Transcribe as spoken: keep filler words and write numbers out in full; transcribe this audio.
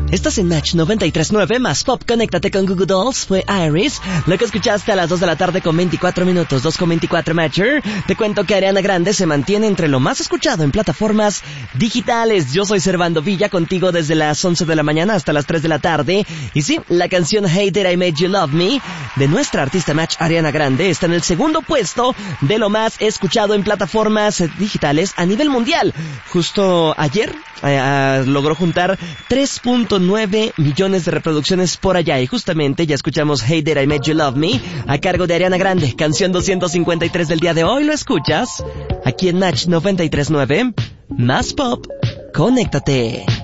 Estás en Match noventa y tres punto nueve, más pop, conéctate con Goo Goo Dolls, fue Iris. Lo que escuchaste a las dos de la tarde con veinticuatro minutos, dos con veinticuatro Matcher. Te cuento que Ariana Grande se mantiene entre lo más escuchado en plataformas digitales. Yo soy Servando Villa, contigo desde las once de la mañana hasta las tres de la tarde. Y sí, la canción Hey Did I Made You Love Me, de nuestra artista Match Ariana Grande, está en el segundo puesto de lo más escuchado en plataformas digitales a nivel mundial. Justo ayer eh, logró juntar tres punto nueve millones de reproducciones por allá, y justamente ya escuchamos Hey Did I Made You Love Me a cargo de Ariana Grande, canción doscientos cincuenta y tres del día de hoy. Lo escuchas aquí en Match noventa y tres punto nueve, más pop, conéctate.